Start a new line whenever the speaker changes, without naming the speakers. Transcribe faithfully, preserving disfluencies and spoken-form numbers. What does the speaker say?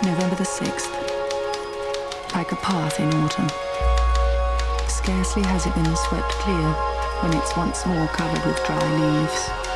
November the sixth. Like a path in autumn. Scarcely has it been swept clear when it's once more covered with dry leaves.